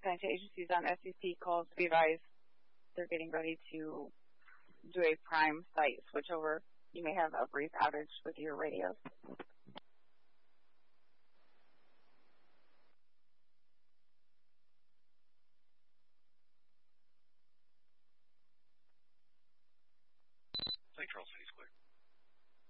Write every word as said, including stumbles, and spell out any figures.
assigned to agencies on S C C calls to be advised they're getting ready to do a prime site switchover. You may have a brief outage with your radios.